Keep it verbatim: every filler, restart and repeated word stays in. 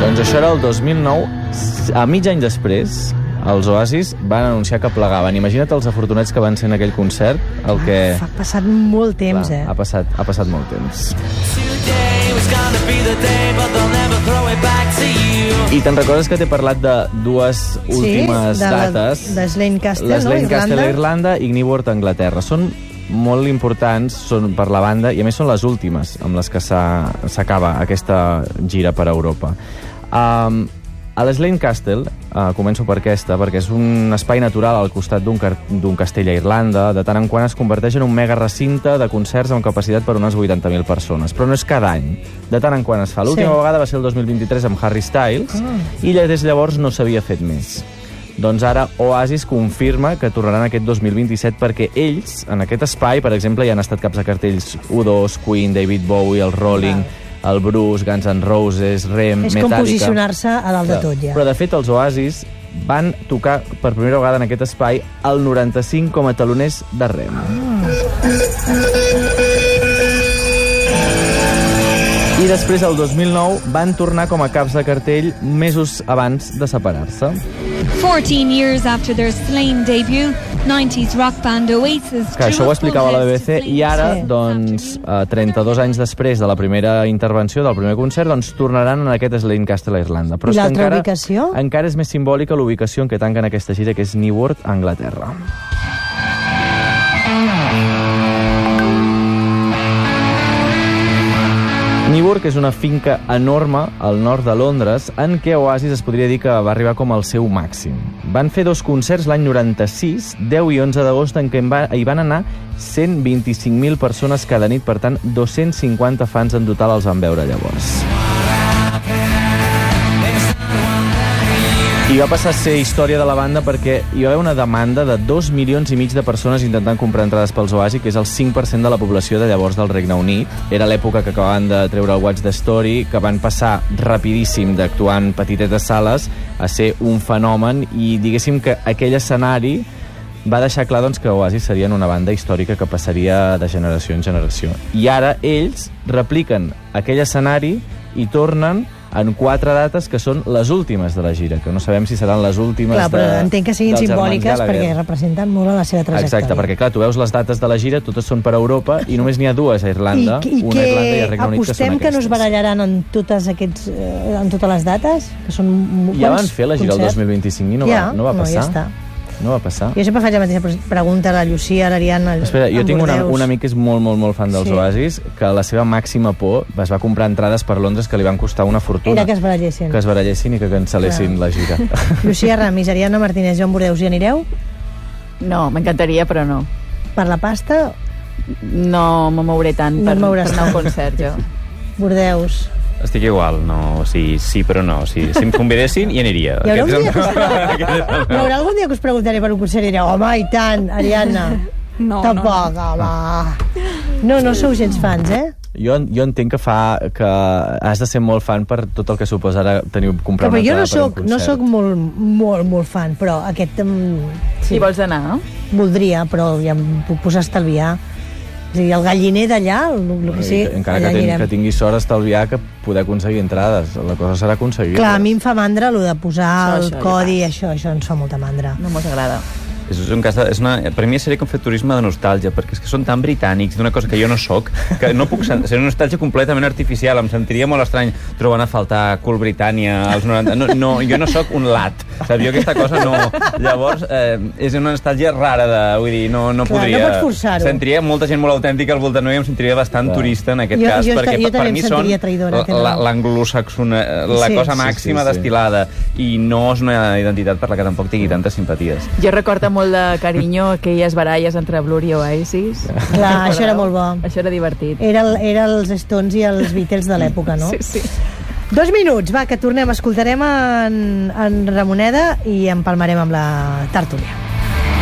Doncs això era el dos mil nou. A mig any després, els Oasis van anunciar que plegaven. Imagina't els afortunats que van ser en aquell concert, el que... Ha passat molt temps, Clar, eh? Ha passat, ha passat molt temps. I te'n recordes que t'he parlat de dues últimes sí, de la, dates? de Slane Castle, Les no? Slane Castle a Irlanda. Irlanda i Gniworth a Anglaterra. Són molt importants, són per la banda, i a més són les últimes amb les que s'acaba aquesta gira per Europa. Um, a l'Slane Castle, uh, començo per aquesta, perquè és un espai natural al costat d'un castell a Irlanda, de tant en quant es converteix en un mega recinte de concerts amb capacitat per unes vuitanta mil persones. Però no és cada any, de tant en quant es fa. L'última sí. vegada va ser el dos mil vint-i-tres amb Harry Styles, ah. i des de llavors no s'havia fet més. Doncs ara Oasis confirma que tornaran aquest dos mil vint-i-set perquè ells, en aquest espai, per exemple, hi han estat caps de cartells U dos, Queen, David Bowie, el Rolling, ah. el Bruce, Guns N' Roses, Rem, és Metallica... És com posicionar-se a dalt de tot, ja. Però, de fet, els Oasis van tocar per primera vegada en aquest espai el noranta-cinc com a taloners de Rem. Ah. I després, el dos mil nou, van tornar com a caps de cartell mesos abans de separar-se. fourteen years after their Slane debut, nineties rock band Oasis... Que això ho explicava la B B C, i ara, sí. doncs, eh, trenta-dos anys després de la primera intervenció, del primer concert, doncs tornaran en aquest Slane Castle a Irlanda. Però I l'altra encara, ubicació? Encara és més simbòlica l'ubicació en què tanquen aquesta gira, que és Gniworth, a Anglaterra. Gniworth és una finca enorme al nord de Londres en què Oasis es podria dir que va arribar com al seu màxim. Van fer dos concerts l'any noranta-sis, deu i onze d'agost, en què hi van anar cent vint-i-cinc mil persones cada nit, per tant, dos-cents cinquanta fans en total els van veure llavors. I va passar a ser història de la banda perquè hi va haver una demanda de dos milions i mig de persones intentant comprar entrades pels Oasis, que és el cinc per cent de la població de llavors del Regne Unit. Era l'època que acabaven de treure el Watch the Story, que van passar rapidíssim d'actuar en petitetes sales a ser un fenomen, i diguéssim que aquell escenari va deixar clar, doncs, que Oasis serien una banda històrica que passaria de generació en generació. I ara ells repliquen aquell escenari i tornen en quatre dates que són les últimes de la gira, que no sabem si seran les últimes. Clar, però de, entenc que siguin simbòliques perquè representen molt a la seva trajectòria. Exacte, perquè clar, tu veus les dates de la gira, totes són per Europa i només n'hi ha dues a Irlanda, I, i una a Irlanda i a Regne Unit, que són apostem que no es barallaran en totes, aquests, eh, en totes les dates? Que són ja van fer la gira el dos mil vint-i-cinc i no, ja, va, no va passar. No, ja està. No va passar. Jo sempre faig la mateixa pregunta a la Llucia, a l'Ariadna... Espera, jo tinc una, un amic que és molt, molt, molt fan dels sí. Oasis, que la seva màxima por es va comprar entrades per Londres que li van costar una fortuna. Era que es barallessin. Que es barallessin i que cancel·lessin la gira. Llucia Ramis, Ariadna Martínez, Joan Bordeus, hi anireu? No, m'encantaria, però no. Per la pasta? No me mouré tant no per, per anar a un concert, jo. Bordeus. Estic igual, no, o sigui, sí però no. O sigui, si em convidessin, hi aniria. Hi haurà, un dia que us hi haurà algun dia que us preguntaré per un concert i direu, home, i tant, Ariadna. No, Tampoc, no. home. No, no sou gens fans, eh? Jo, jo entenc que fa que has de ser molt fan per tot el que suposa ara tenir, comprar però una entrada no soc, per un concert. No soc molt, molt, molt fan, però aquest... Sí. Hi vols anar, no? Voldria, però ja em puc posar a estalviar. És a dir, el galliner d'allà, el, el que sí, encara que, ten, que tinguis sort estalviar que poder aconseguir entrades. La cosa serà aconseguir. Clar, a mi em fa mandra el de posar això, el això, codi, això, això ens fa molta mandra. No mos agrada. És un cas de, és una, per mi seria com fer turisme de nostàlgia, perquè és que són tan britànics d'una cosa que jo no soc, que no puc ser una nostàlgia completament artificial. Em sentiria molt estrany trobant a faltar Cool Britannia als noranta. No, no, jo no soc un lat, saps? Jo aquesta cosa no. Llavors, eh, és una nostàlgia rara de, vull dir, no, no Clar, podria... no pots forçar-ho. Sentiria molta gent molt autèntica al voltant meu i em sentiria bastant Clar. turista en aquest jo, cas, jo, perquè jo per mi són l'anglosaxona, la sí, cosa màxima sí, sí, sí. destilada, i no és una identitat per la que tampoc tingui tantes simpaties. Jo recordo molt de carinyo aquelles baralles entre Blur i Oasis. Clar, això era molt bo. Això era divertit. Era, el, era els Stones i els Beatles de l'època, no? Sí, sí. Dos minuts, va, que tornem. Escoltarem en, en Ramoneda i empalmarem amb la tertúlia.